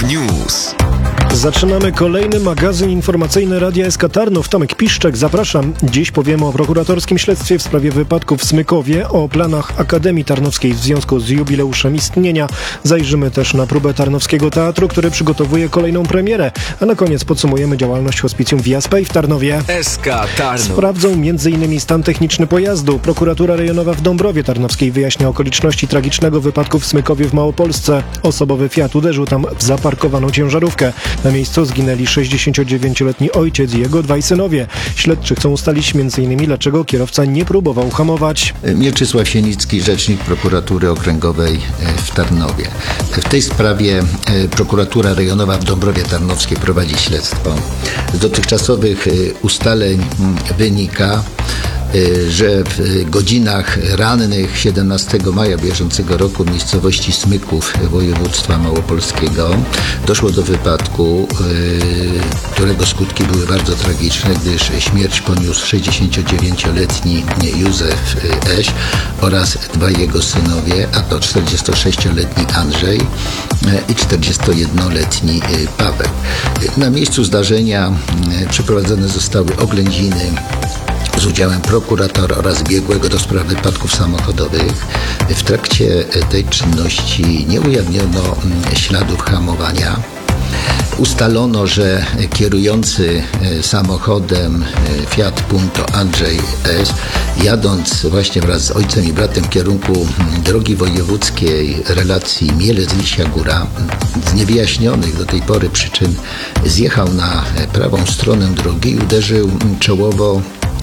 News. Zaczynamy kolejny magazyn informacyjny Radia SK Tarnów. Tomek Piszczek, zapraszam. Dziś powiemy o prokuratorskim śledztwie w sprawie wypadku w Smykowie, o planach Akademii Tarnowskiej w związku z jubileuszem istnienia. Zajrzymy też na próbę Tarnowskiego Teatru, który przygotowuje kolejną premierę. A na koniec podsumujemy działalność hospicjum Via Spei w Tarnowie. SK Tarnów. Sprawdzą m.in. stan techniczny pojazdu. Prokuratura rejonowa w Dąbrowie Tarnowskiej wyjaśnia okoliczności tragicznego wypadku w Smykowie w Małopolsce. Osobowy Fiat uderzył tam w zaparkowaną ciężarówkę. Na miejscu zginęli 69-letni ojciec i jego dwaj synowie. Śledczy chcą ustalić m.in. dlaczego kierowca nie próbował hamować. Mieczysław Sienicki, rzecznik prokuratury okręgowej w Tarnowie. W tej sprawie prokuratura rejonowa w Dąbrowie Tarnowskiej prowadzi śledztwo. Z dotychczasowych ustaleń wynika, że w godzinach rannych 17 maja bieżącego roku w miejscowości Smyków województwa małopolskiego doszło do wypadku, którego skutki były bardzo tragiczne, gdyż śmierć poniósł 69-letni Józef Eś oraz dwaj jego synowie, a to 46-letni Andrzej i 41-letni Paweł. Na miejscu zdarzenia przeprowadzone zostały oględziny z udziałem prokuratora oraz biegłego do spraw wypadków samochodowych. W trakcie tej czynności nie ujawniono śladów hamowania. Ustalono, że kierujący samochodem Fiat Punto Andrzej S., jadąc właśnie wraz z ojcem i bratem w kierunku drogi wojewódzkiej relacji Mielec-Lisia Góra, z niewyjaśnionych do tej pory przyczyn zjechał na prawą stronę drogi i uderzył czołowo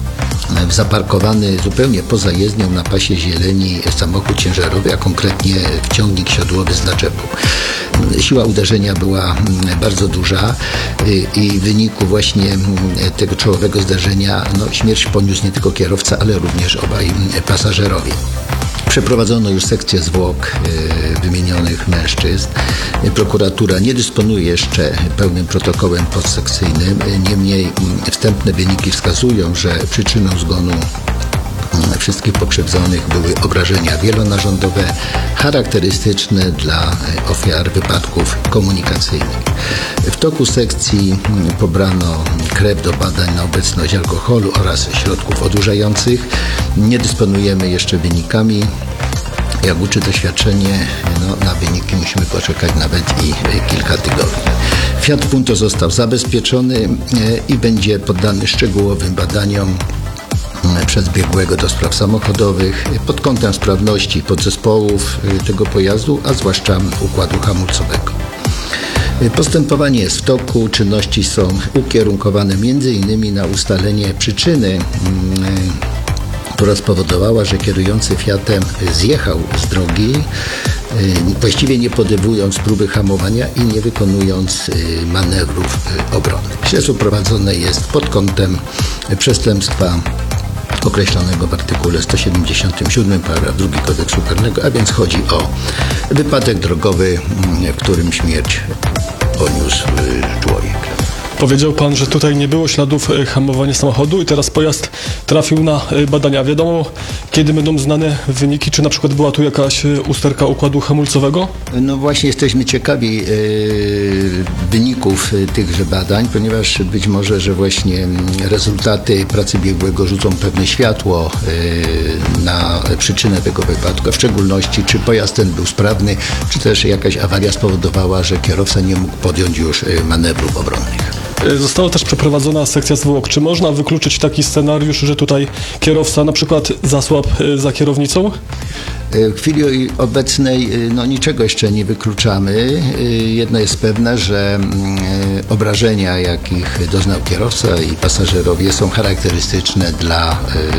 w zaparkowany zupełnie poza jezdnią na pasie zieleni samochód ciężarowy, a konkretnie w ciągnik siodłowy z naczepą. Siła uderzenia była bardzo duża i w wyniku właśnie tego czołowego zdarzenia śmierć poniósł nie tylko kierowca, ale również obaj pasażerowie. Przeprowadzono już sekcję zwłok wymienionych mężczyzn. Prokuratura nie dysponuje jeszcze pełnym protokołem postsekcyjnym, niemniej wstępne wyniki wskazują, że przyczyną zgonu wszystkich pokrzywdzonych były obrażenia wielonarządowe charakterystyczne dla ofiar wypadków komunikacyjnych. W toku sekcji pobrano krew do badań na obecność alkoholu oraz środków odurzających. Nie dysponujemy jeszcze wynikami. Jak uczy doświadczenie, na wyniki musimy poczekać nawet i kilka tygodni. Fiat Punto został zabezpieczony i będzie poddany szczegółowym badaniom przez biegłego do spraw samochodowych pod kątem sprawności podzespołów tego pojazdu, a zwłaszcza układu hamulcowego. Postępowanie jest w toku, czynności są ukierunkowane m.in. na ustalenie przyczyny, która spowodowała, że kierujący Fiatem zjechał z drogi, właściwie nie podejmując próby hamowania i nie wykonując manewrów obronnych. Śledztwo prowadzone jest pod kątem przestępstwa określonego w artykule 177 paragraf 2 Kodeksu Karnego, a więc chodzi o wypadek drogowy, w którym śmierć poniósł człowiek. Powiedział pan, że tutaj nie było śladów hamowania samochodu i teraz pojazd trafił na badania. Wiadomo, kiedy będą znane wyniki, czy na przykład była tu jakaś usterka układu hamulcowego? No właśnie jesteśmy ciekawi wyników tychże badań, ponieważ być może, że właśnie rezultaty pracy biegłego rzucą pewne światło na przyczynę tego wypadku, w szczególności czy pojazd ten był sprawny, czy też jakaś awaria spowodowała, że kierowca nie mógł podjąć już manewrów obronnych. Została też przeprowadzona sekcja zwłok. Czy można wykluczyć taki scenariusz, że tutaj kierowca na przykład zasłabł za kierownicą? W chwili obecnej niczego jeszcze nie wykluczamy. Jedno jest pewne, że obrażenia, jakich doznał kierowca i pasażerowie, są charakterystyczne dla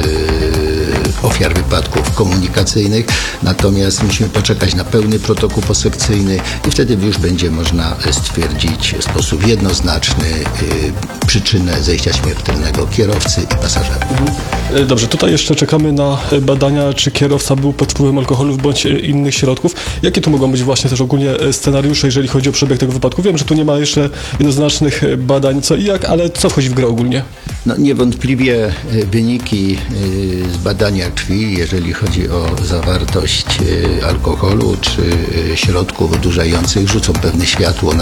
ofiar wypadków komunikacyjnych. Natomiast musimy poczekać na pełny protokół posekcyjny i wtedy już będzie można stwierdzić w sposób jednoznaczny przyczynę zajścia śmiertelnego kierowcy i pasażera. Dobrze, tutaj jeszcze czekamy na badania, czy kierowca był pod wpływem alkoholu bądź innych środków. Jakie to mogą być właśnie też ogólnie scenariusze, jeżeli chodzi o przebieg tego wypadku? Wiem, że tu nie ma jeszcze jednoznacznych badań co i jak, ale co wchodzi w grę ogólnie? Niewątpliwie wyniki z badania krwi, jeżeli chodzi o zawartość alkoholu czy środków odurzających, rzucą pewne światło